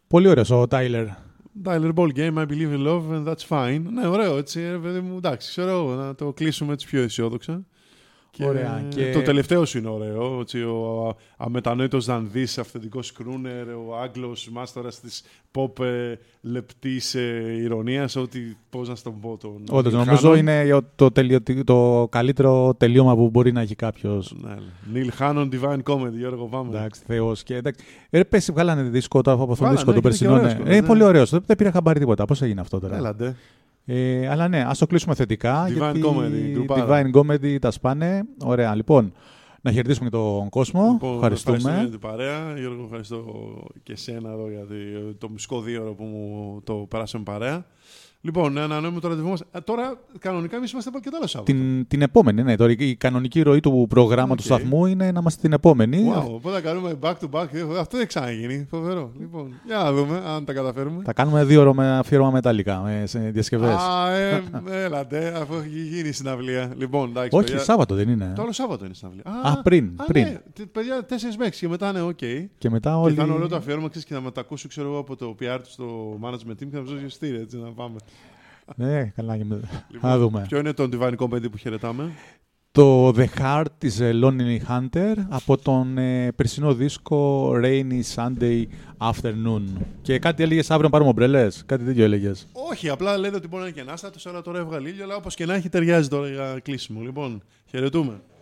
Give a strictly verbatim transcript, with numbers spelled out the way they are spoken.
Πολύ ωραίος ο Tyler. Tyler Ball Game, I believe in love and that's fine. Ναι, ωραίο έτσι. Παιδί μου, εντάξει, ξέρω να το κλείσουμε έτσι πιο αισιόδοξα. Και Ωραία, και... Το τελευταίο σου είναι ωραίο. Έτσι, ο αμετανόητος Δανδύς, αυθεντικός κρούνερ, ο Άγγλος μάστορας της pop ε, λεπτής ε, ηρωνίας, ότι πώς να στον πω τον. Όντως, νομίζω είναι το, τελειο, το καλύτερο τελείωμα που μπορεί να έχει κάποιος. Νίλ Χάνον, Divine Comedy, Γιώργο, πάμε. Εντάξει, Θεός. Και, εντάξει, ρε, πέσει, βγάλανε δίσκο τώρα από αυτόν τον δίσκο ναι, του περσινό. Ναι. Είναι πολύ ωραίος. Δεν πήρε χαμπάρι τίποτα. Πώς έγινε αυτό τώρα. Έλαντε. Ε, αλλά ναι, ας το κλείσουμε θετικά. Divine γιατί Comedy, Divine Comedy τα σπάνε. Ωραία, λοιπόν. Να χαιρετήσουμε τον κόσμο. Λοιπόν, ευχαριστούμε. Ευχαριστούμε για την παρέα. Γιώργο, ευχαριστώ και εσένα εδώ για το μουσικό δίωρο που μου το περάσαμε παρέα. Λοιπόν, ανανεώνουμε το ραντεβού μας. Τώρα, κανονικά, εμείς είμαστε και το άλλο Σάββατο. Την, την επόμενη, ναι. Τώρα, η κανονική ροή του προγράμματος okay. του σταθμού είναι να είμαστε την επόμενη. Wow, οπότε θα κάνουμε back to back. Αυτό δεν ξαναγίνει. Φοβερό. Λοιπόν, για να δούμε αν τα καταφέρουμε. Θα κάνουμε δύο ώρο με αφιέρωμα μεταλλικά, σε διασκευές. Α, ε, έλατε, αφού έχει γίνει συναυλία. Λοιπόν, εντάξει, όχι, παιδιά, Σάββατο δεν είναι. Το άλλο Σάββατο είναι συναυλία. Α, α πριν. Α, πριν. Ναι, παιδιά, τέσσερις με έξι και μετά είναι οκ. Okay. Και μετά όλοι. Και θα είναι ωραίο το αφιέρωμα και να μετακούσω, ξέρω εγώ, από το πι αρ του στο management team και να μου δώσει στήρι, έτσι να πάμε. Ναι, καλά και με... Λοιπόν, να δούμε. Ποιο είναι το Divine Comedy που χαιρετάμε? Το The Heart της Lonely Hunter από τον ε, περσινό δίσκο Rainy Sunday Afternoon. Και κάτι έλεγες αύριο να πάρουμε ομπρελές, κάτι τέτοιο έλεγες. Όχι, απλά λένε ότι μπορεί να είναι και ανάστατος, αλλά τώρα έβγαλε ήλιο, αλλά όπως και να έχει ταιριάζει τώρα για κλείσιμο. Λοιπόν, χαιρετούμε.